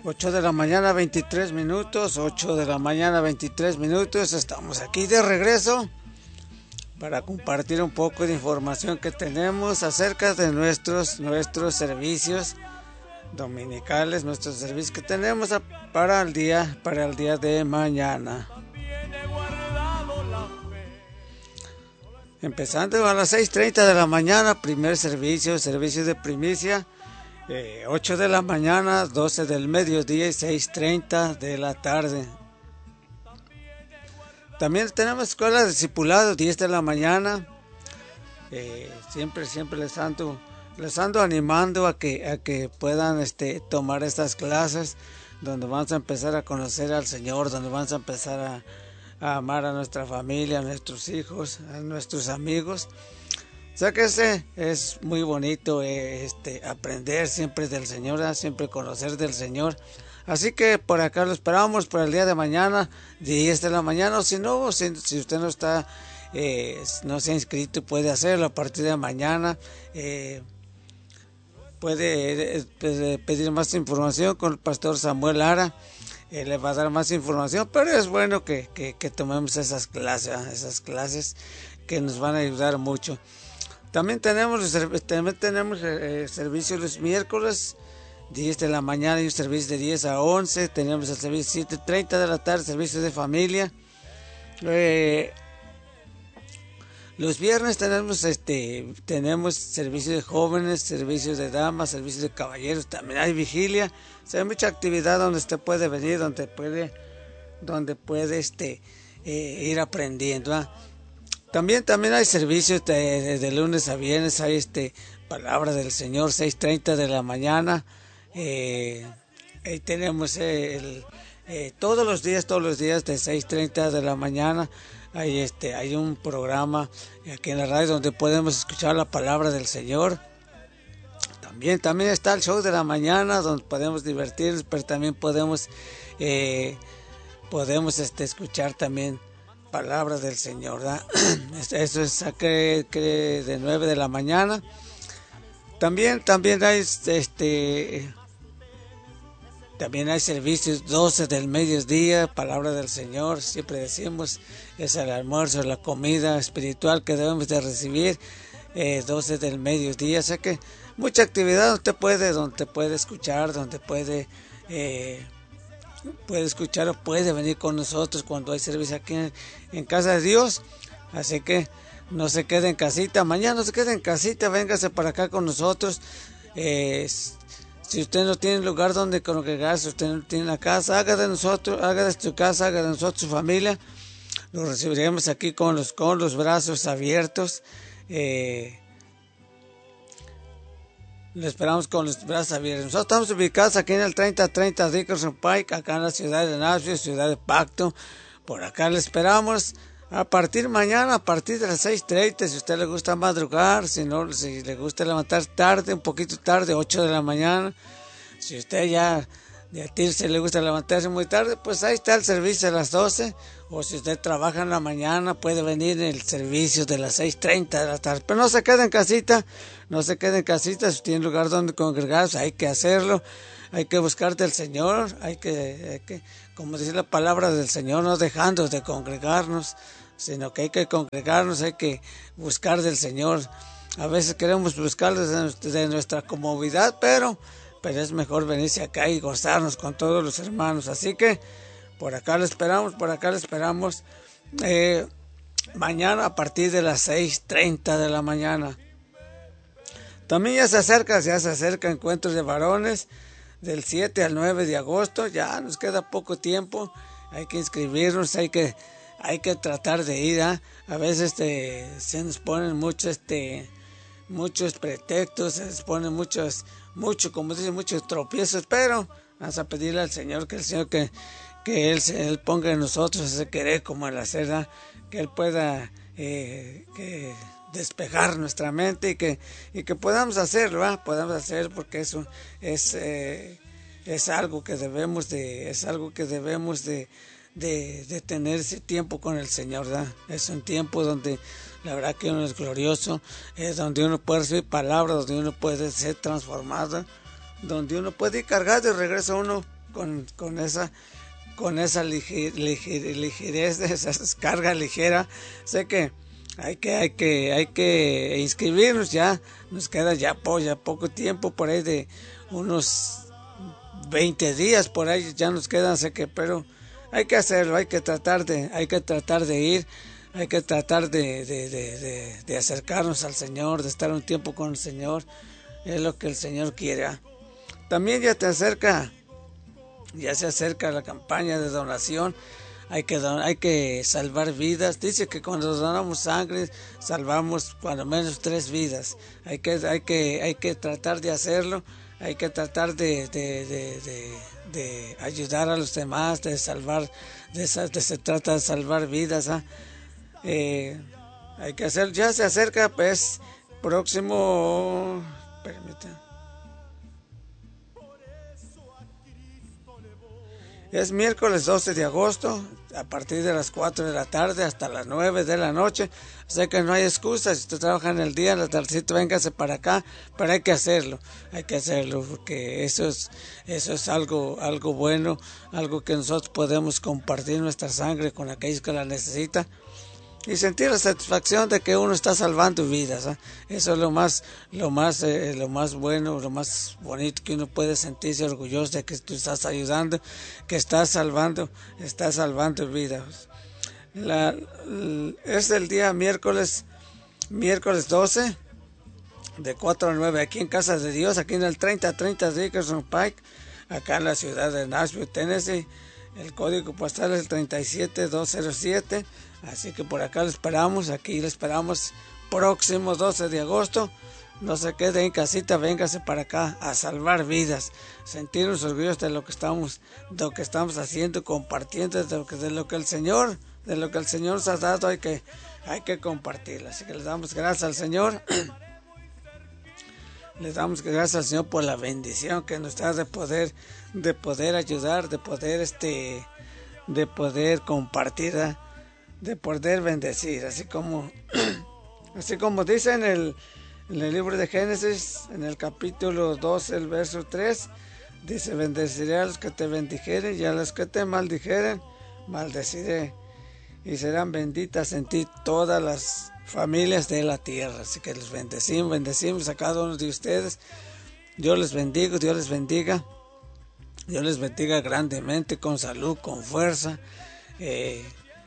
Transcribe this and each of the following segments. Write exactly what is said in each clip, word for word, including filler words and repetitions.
ocho de la mañana, veintitrés minutos, ocho de la mañana, veintitrés minutos, estamos aquí de regreso para compartir un poco de información que tenemos acerca de nuestros, nuestros servicios dominicales, nuestros servicios que tenemos para el día, para el día de mañana. Empezando a las seis treinta de la mañana, primer servicio, servicio de primicia. Eh, ocho de la mañana, doce del mediodía y seis treinta de la tarde. También tenemos escuela de discipulado, diez de la mañana. Eh, siempre, siempre les ando, les ando animando a que, a que puedan este, tomar estas clases donde vamos a empezar a conocer al Señor, donde vamos a empezar a, a amar a nuestra familia, a nuestros hijos, a nuestros amigos. O sea que ese es muy bonito, eh, este, aprender siempre del Señor, ¿eh? Siempre conocer del Señor. Así que por acá lo esperamos por el día de mañana, diez de la mañana. O si no, si, si usted no está, eh, no se ha inscrito, puede hacerlo a partir de mañana. Eh, puede eh, pedir más información con el pastor Samuel Lara. Eh, le va a dar más información, pero es bueno que, que, que tomemos esas clases, ¿eh? esas clases que nos van a ayudar mucho. También tenemos, también tenemos eh, servicios los miércoles, diez de la mañana y un servicio de diez a once. Tenemos el servicio siete treinta de la tarde, servicio de familia. Eh, los viernes tenemos este tenemos servicios de jóvenes, servicios de damas, servicios de caballeros. También hay vigilia. O sea, hay mucha actividad donde usted puede venir, donde puede, donde puede este eh, ir aprendiendo, ¿eh? También, también hay servicios de, de, de lunes a viernes, hay este palabra del Señor, seis treinta de la mañana. Eh, ahí tenemos el, eh, todos los días, todos los días de seis treinta de la mañana. Hay, este, hay un programa aquí en la radio donde podemos escuchar la palabra del Señor. También, también está el show de la mañana donde podemos divertirnos, pero también podemos, eh, podemos este, escuchar también palabra del Señor, ¿verdad? Eso es que, que de nueve de la mañana. También, también hay este también hay servicios doce del mediodía, palabra del Señor. Siempre decimos es el almuerzo, la comida espiritual que debemos de recibir, eh, doce del mediodía. O sea que mucha actividad donde puede, donde puede escuchar, donde puede eh, puede escuchar o puede venir con nosotros cuando hay servicio aquí en, en Casa de Dios. Así que no se quede en casita, mañana no se quede en casita, véngase para acá con nosotros. Eh, si usted no tiene lugar donde congregarse, si usted no tiene la casa, haga de nosotros, haga de su casa, haga de nosotros su familia. Lo recibiremos aquí con los, con los brazos abiertos. Eh, Lo esperamos con los brazos abiertos. Nosotros estamos ubicados aquí en el treinta treinta Dickerson Pike, acá en la ciudad de Nashville, ciudad de Pacto. Por acá le esperamos a partir mañana, a partir de las seis treinta. Si a usted le gusta madrugar, si no, si le gusta levantar tarde, un poquito tarde, ocho de la mañana. Si usted ya de a ti se le gusta levantarse muy tarde, pues ahí está el servicio a las doce. O si usted trabaja en la mañana, puede venir el servicio de las seis treinta de la tarde. Pero no se quede en casita, no se quede en casita. Si tiene lugar donde congregarse, hay que hacerlo. Hay que buscar del Señor, hay que, hay que, como dice la palabra del Señor, no dejando de congregarnos, sino que hay que congregarnos, hay que buscar del Señor. A veces queremos buscar desde de nuestra comodidad, pero, pero es mejor venirse acá y gozarnos con todos los hermanos. Así que por acá le esperamos, por acá le esperamos eh, mañana a partir de las seis treinta de la mañana. También ya se acerca, ya se acerca Encuentros de Varones del siete al nueve de agosto. Ya nos queda poco tiempo, hay que inscribirnos, hay que, hay que tratar de ir, ¿eh? A veces este, se nos ponen muchos, este, muchos pretextos, se nos ponen muchos, mucho, como dicen, muchos tropiezos, pero vamos a pedirle al Señor que el Señor que que Él, Él ponga en nosotros ese querer como el hacer, ¿eh? Que Él pueda eh, que despejar nuestra mente y que, y que podamos hacerlo, ¿eh? Podamos hacer, porque eso es, eh, es algo que debemos de, es algo que debemos de, de, de tener ese tiempo con el Señor, ¿verdad? Es un tiempo donde la verdad que uno es glorioso, es donde uno puede recibir palabras, donde uno puede ser transformado, donde uno puede ir cargado y regresa uno con, con esa con esa liger, liger, ligerez, esa carga ligera. Sé que hay que hay que hay que inscribirnos ya. Nos queda ya, po, ya poco tiempo, por ahí de unos veinte días por ahí ya nos quedan, sé que, pero hay que hacerlo, hay que tratar de hay que tratar de ir, hay que tratar de, de, de, de, de acercarnos al Señor, de estar un tiempo con el Señor. Es lo que el Señor quiere. ¿eh? También ya te acerca Ya se acerca la campaña de donación. Hay que, don, hay que salvar vidas. Dice que cuando donamos sangre salvamos cuando menos tres vidas. Hay que, hay que, hay que tratar de hacerlo. Hay que tratar de, de, de, de, de ayudar a los demás, de salvar, de, de se trata de salvar vidas. ¿eh? Eh, hay que hacer. Ya se acerca, pues, próximo. Permítanme. Es miércoles doce de agosto, a partir de las cuatro de la tarde hasta las nueve de la noche. Sé que no hay excusa, si usted trabaja en el día, en la tardecita, véngase para acá, pero hay que hacerlo, hay que hacerlo, porque eso es, eso es algo, algo bueno, algo que nosotros podemos compartir nuestra sangre con aquellos que la necesitan. Y sentir la satisfacción de que uno está salvando vidas. ¿eh? Eso es lo más, lo más, eh, lo más bueno, lo más bonito que uno puede sentirse orgulloso de que tú estás ayudando, que estás salvando, estás salvando vidas. La, es el día miércoles, miércoles doce, de cuatro a nueve, aquí en Casa de Dios, aquí en el treinta treinta Dickerson Pike, acá en la ciudad de Nashville, Tennessee. El código postal es el treinta y siete doscientos siete. Así que por acá lo esperamos, aquí lo esperamos próximo doce de agosto. No se quede en casita, véngase para acá a salvar vidas, sentirnos orgullosos de lo que estamos, de lo que estamos haciendo, compartiendo de lo que, de lo que el Señor, de lo que el Señor nos ha dado, hay que, hay que compartirlo. Así que le damos gracias al Señor. Le damos gracias al Señor por la bendición que nos da de poder, de poder ayudar, de poder este, de poder compartir. ¿eh? De poder bendecir, así como así como dice en el, en el libro de Génesis, en el capítulo doce, el verso tres, dice: bendeciré a los que te bendijeren y a los que te maldijeren maldeciré, y serán benditas en ti todas las familias de la tierra. Así que los bendecimos, bendecimos a cada uno de ustedes. Dios les bendiga, Dios les bendiga, Dios les bendiga grandemente, con salud, con fuerza, eh,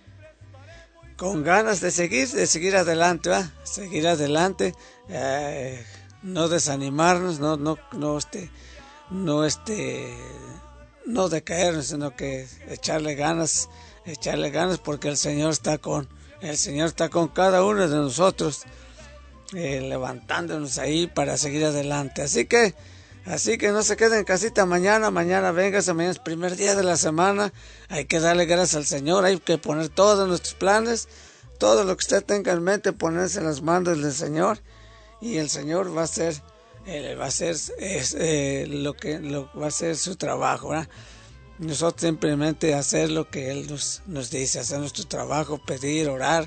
con ganas de seguir, de seguir adelante, ¿va? seguir adelante, eh, no desanimarnos, no, no, no, este, no, este, no decaernos, sino que echarle ganas, echarle ganas, porque el Señor está con, el Señor está con cada uno de nosotros, eh, levantándonos ahí para seguir adelante. Así que, así que no se queden en casita mañana, mañana véngase, mañana es el primer día de la semana, hay que darle gracias al Señor, hay que poner todos nuestros planes, todo lo que usted tenga en mente, ponerse en las manos del Señor, y el Señor va a hacer, eh, va a hacer es, eh, lo que lo, va a hacer su trabajo, ¿verdad? Nosotros simplemente hacer lo que Él nos, nos dice, hacer nuestro trabajo, pedir, orar,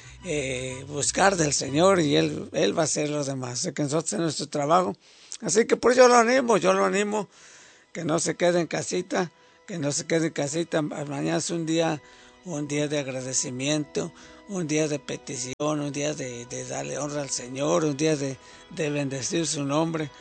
eh, buscar del Señor, y Él, Él va a hacer lo demás. Así que nosotros hacemos nuestro trabajo. Así que por eso yo lo animo, yo lo animo, que no se quede en casita, que no se quede en casita. Mañana es un día, un día de agradecimiento, un día de petición, un día de, de darle honra al Señor, un día de, de bendecir su nombre.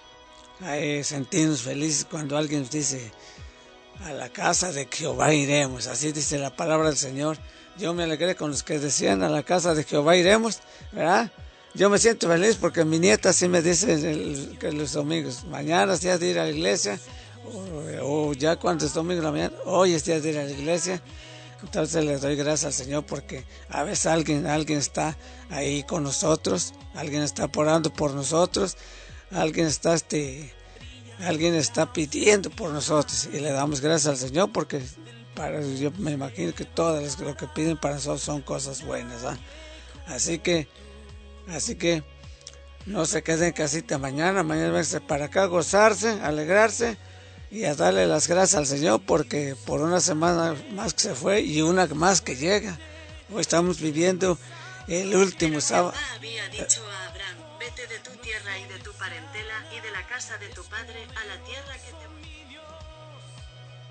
Hay sentirnos felices cuando alguien nos dice: a la casa de Jehová iremos, así dice la palabra del Señor. Yo me alegré con los que decían: a la casa de Jehová iremos, ¿verdad? Yo me siento feliz porque mi nieta sí me dice el, que los domingos, mañana es día de ir a la iglesia, o, o ya cuando es domingo en la mañana, hoy es día de ir a la iglesia. Entonces le doy gracias al Señor, porque a veces alguien, alguien está ahí con nosotros, alguien está orando por nosotros, alguien está este, alguien está pidiendo por nosotros, y le damos gracias al Señor, porque para, yo me imagino que todas lo que piden para nosotros son cosas buenas, ¿eh? Así que, así que no se queden en casita mañana, mañana verse para acá, gozarse, alegrarse y a darle las gracias al Señor, porque por una semana más que se fue y una más que llega, hoy estamos viviendo el último sábado. Había dicho a Abraham: vete de tu tierra y de tu parentela y de la casa de tu padre a la tierra que te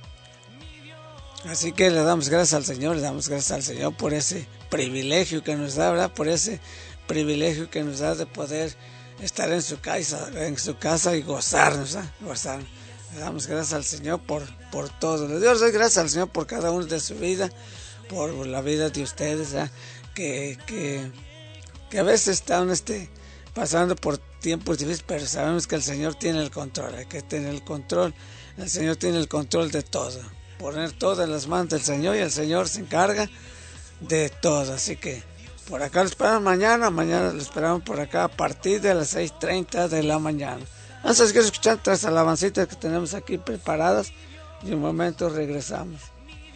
Así que le damos gracias al Señor, le damos gracias al Señor por ese privilegio que nos da, ¿verdad? Por ese privilegio que nos da de poder estar en su casa, en su casa y gozarnos, ¿eh? gozar. Le damos gracias al Señor por, por todo. Le doy gracias al Señor por cada uno de su vida, por la vida de ustedes, ¿eh? que, que, que a veces están este, pasando por tiempos difíciles, pero sabemos que el Señor tiene el control, hay que tener el control. El Señor tiene el control de todo. Poner todo en las manos del Señor y el Señor se encarga de todo. Así que por acá lo esperamos mañana. Mañana lo esperamos por acá a partir de las seis treinta de la mañana. Vamos a seguir escuchando tres alabancitas que tenemos aquí preparadas y un momento regresamos.